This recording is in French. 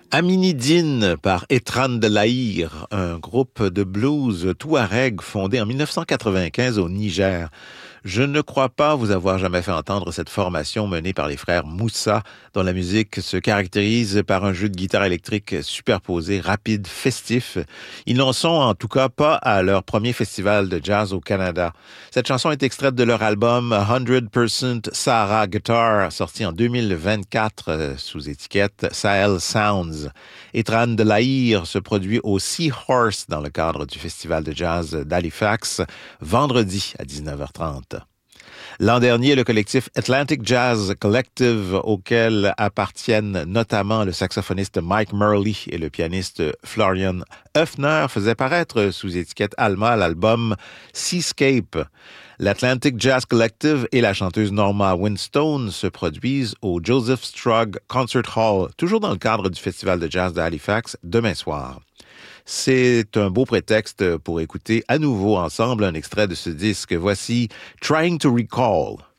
Aminidine par Etran de l'Aïr, un groupe de blues touareg fondé en 1995 au Niger. Je ne crois pas vous avoir jamais fait entendre cette formation menée par les frères Moussa, dont la musique se caractérise par un jeu de guitare électrique superposé, rapide, festif. Ils n'en sont en tout cas pas à leur premier festival de jazz au Canada. Cette chanson est extraite de leur album 100% Sahara Guitar, sorti en 2024 sous étiquette Sahel Sounds. Etran de l'Aïr se produit au Seahorse dans le cadre du festival de jazz d'Halifax, vendredi à 19h30. L'an dernier, le collectif Atlantic Jazz Collective, auquel appartiennent notamment le saxophoniste Mike Murley et le pianiste Florian Höfner, faisait paraître sous étiquette Alma l'album Seascape. L'Atlantic Jazz Collective et la chanteuse Norma Winstone se produisent au Joseph Strug Concert Hall, toujours dans le cadre du Festival de jazz de Halifax, demain soir. C'est un beau prétexte pour écouter à nouveau ensemble un extrait de ce disque. Voici Trying to Recall.